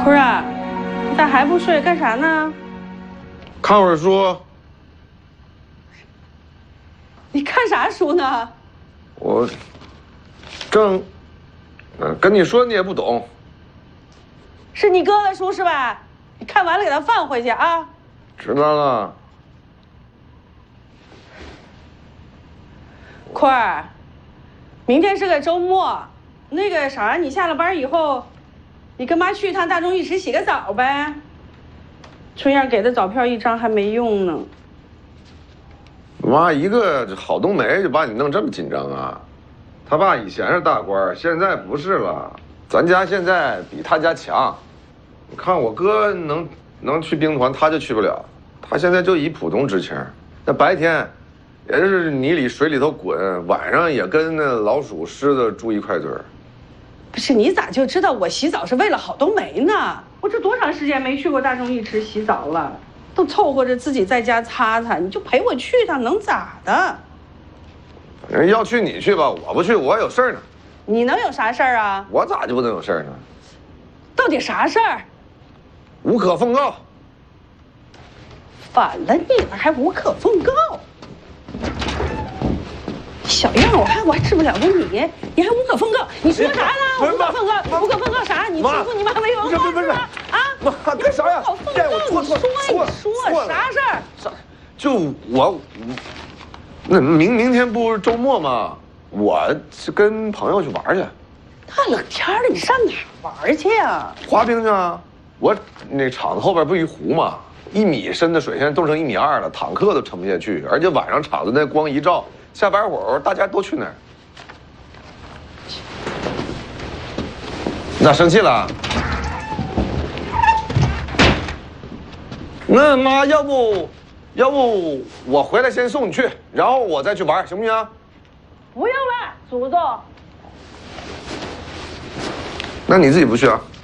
坤儿啊，你咋还不睡？干啥呢？ 看会儿书。 你看啥书呢？ 我正，跟你说你也不懂。 是你哥的书是吧？你看完了给他放回去啊。 知道了。 坤儿，明天是个周末，那个啥，你下了班以后，你跟妈去一趟大众浴池洗个澡呗。春燕给的早票1张还没用呢。 妈，一个郝冬梅就把你弄这么紧张啊？他爸以前是大官，现在不是了。咱家现在比他家强。你看我哥能去兵团，他就去不了。他现在就一普通知青，那白天也是泥里水里头滚，晚上也跟那老鼠狮子住一块堆儿。 不是，你咋就知道我洗澡是为了郝冬梅呢？我这多长时间没去过大众浴池洗澡了，都凑合着自己在家擦擦，你就陪我去一趟，能咋的？ 反正要去你去吧，我不去，我有事儿呢。 你能有啥事儿啊？ 我咋就不能有事儿呢？ 到底啥事儿？ 无可奉告。 反了你了，还无可奉告？小样，我还治不了个你，你还无可奉告？你说啥呢？无可奉告？无可奉告啥？你欺负你妈没文化是吧？啊！ 妈，干啥呀？ 无可奉告，你说啥事儿？ 就我，那明天不是周末吗？我是跟朋友去玩去。 大冷天的，你上哪玩去呀？ 滑冰去啊！我那场子后边不一湖吗？1米深的水现在冻成1.2米了，坦克都沉不下去。而且晚上场子那光一照，下班会儿大家都去那儿。你咋生气了？那妈，要不我回来先送你去，然后我再去玩，行不行？ 不用了，祖宗。 那你自己不去啊？